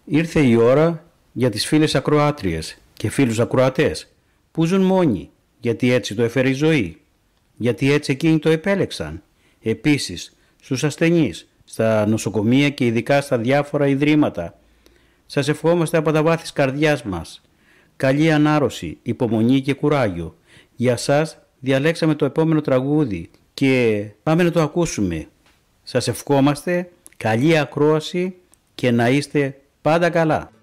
Ήρθε η ώρα για τις φίλες ακροάτριες και φίλους ακροατές που ζουν μόνοι, γιατί έτσι το έφερε η ζωή, γιατί έτσι εκείνοι το επέλεξαν. Επίσης, στους ασθενείς, στα νοσοκομεία και ειδικά στα διάφορα ιδρύματα. Σας ευχόμαστε από τα βάθη καρδιάς μας. Καλή ανάρρωση, υπομονή και κουράγιο. Για σας διαλέξαμε το επόμενο τραγούδι και πάμε να το ακούσουμε. Σας ευχόμαστε καλή ακρόαση και να είστε πάντα καλά.